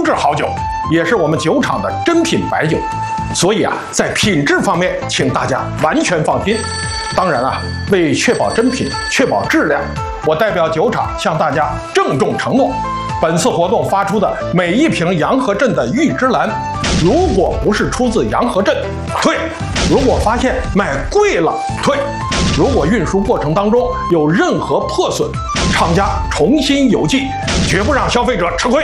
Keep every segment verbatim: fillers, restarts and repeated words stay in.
质好酒，也是我们酒厂的珍品白酒。所以啊，在品质方面，请大家完全放心。当然啊，为确保真品、确保质量，我代表酒厂向大家郑重承诺，本次活动发出的每一瓶洋河镇的玉芝兰，如果不是出自洋河镇，退；如果发现卖贵了，退；如果运输过程当中有任何破损，厂家重新邮寄，绝不让消费者吃亏。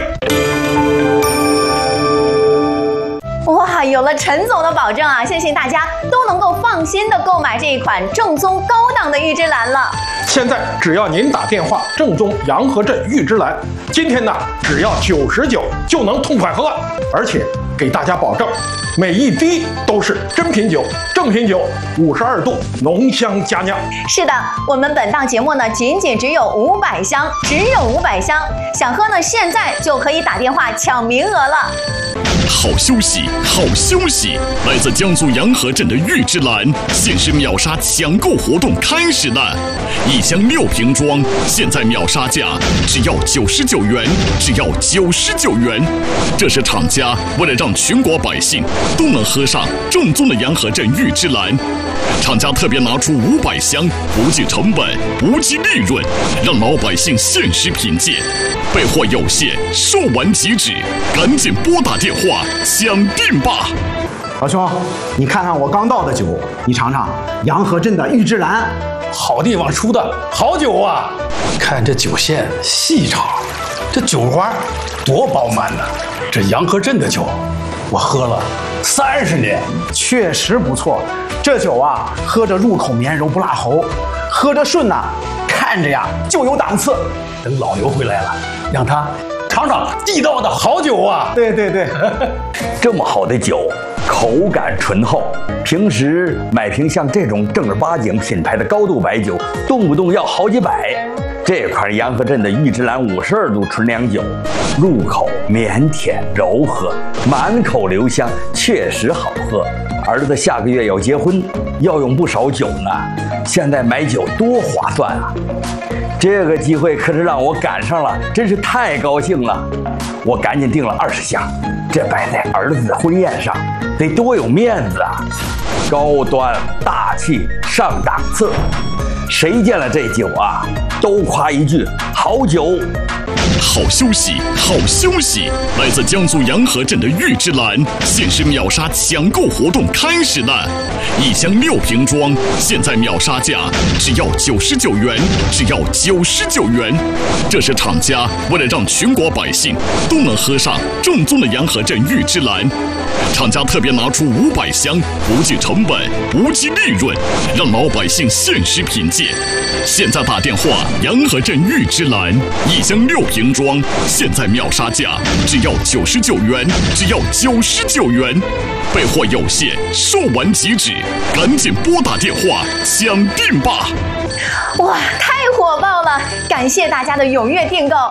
哇，有了陈总的保证啊，相信大家都能够放心的购买这一款正宗高档的玉芝兰了。 现在只要您打电话正宗洋河镇玉芝兰，今天呢只要九十九就能痛快喝，而且给大家保证，每一滴都是真品酒、正品酒，五十二度浓香佳酿。 是的，我们本档节目呢仅仅只有五百箱，只有五百箱，想喝呢现在就可以打电话抢名额了。 好休息，好休息！来自江苏洋河镇的玉芝兰限时秒杀抢购活动开始了，一箱六瓶装，现在秒杀价只要九十九元，只要九十九元。这是厂家为了让全国百姓都能喝上正宗的洋河镇玉芝兰，厂家特别拿出五百箱，不计成本，不计利润，让老百姓限时品鉴。备货有限，售完即止，赶紧拨打电话抢订吧！ 老兄，你看看我刚倒的酒，你尝尝洋河镇的玉芝兰， 好地方出的好酒啊！ 看这酒线细长，这酒花多饱满呢！这洋河镇的酒，我喝了三十年， 确实不错。这酒啊，喝着入口绵柔不辣喉，喝着顺呐、啊，看着呀就有档次。 等老刘回来了，让他尝尝地道的好酒啊！ 对对对， 这么好的酒，口感醇厚，平时买瓶像这种正儿八经品牌的高度白酒，动不动要好几百。这款洋河镇的玉芝兰五十二度纯粮酒，入口绵甜柔和，满口留香，确实好喝。儿子下个月要结婚，要用不少酒呢，现在买酒多划算啊！这个机会可是让我赶上了，真是太高兴了！我赶紧订了二十箱，这摆在儿子的婚宴上，得多有面子啊！高端大气上档次，谁见了这酒啊，都夸一句好酒。 好休息，好休息！来自江苏洋河镇的玉芝兰限时秒杀抢购活动开始了，一箱六瓶装，现在秒杀价只要九十九元，只要九十九元。这是厂家为了让全国百姓都能喝上正宗的洋河镇玉芝兰，厂家特别拿出五百箱，不计成本，不计利润，让老百姓限时品鉴。现在打电话，洋河镇玉芝兰一箱六瓶装，现在秒杀价只要九十九元，只要九十九元。备货有限，售完即止，赶紧拨打电话抢订吧！ 哇，太火爆了！感谢大家的踊跃订购。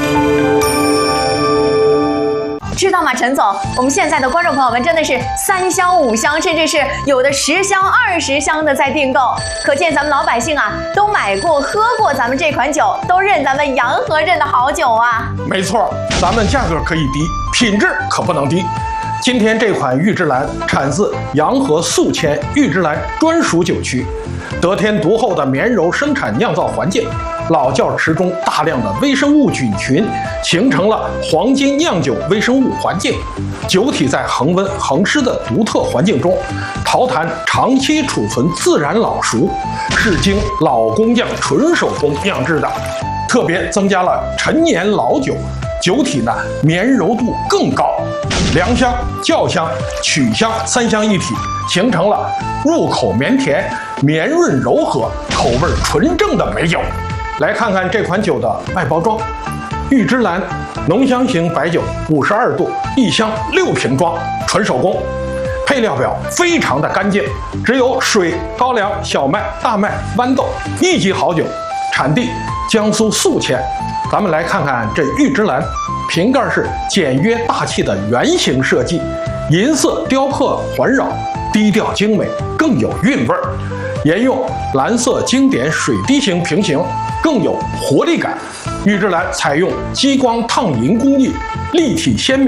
知道吗，陈总？我们现在的观众朋友们真的是三箱、五箱，甚至是有的十箱、二十箱的在订购，可见咱们老百姓啊都买过、喝过咱们这款酒，都认咱们洋河镇的好酒啊。 没错，咱们价格可以低，品质可不能低。今天这款玉芝兰产自洋河宿迁玉芝兰专属酒区，得天独厚的绵柔生产酿造环境，老窖池中大量的微生物菌群形成了黄金酿酒微生物环境，酒体在恒温恒湿的独特环境中，陶坛长期储存自然老熟，是经老工匠纯手工酿制的，特别增加了陈年老酒，酒体呢绵柔度更高，良香、酵香、曲香三香一体，形成了入口绵甜、绵润柔和、口味纯正的美酒。来看看这款酒的外包装，玉芝兰浓香型白酒，五十二度，一箱六瓶装，纯手工。配料表非常的干净，只有水、高粱、小麦、大麦、豌豆，一级好酒，产地江苏宿迁。咱们来看看这玉芝兰，瓶盖是简约大气的圆形设计，银色雕刻环绕，低调精美，更有韵味儿。沿用蓝色经典水滴形瓶形，更有活力感。玉芝兰采用激光烫银工艺，立体鲜明。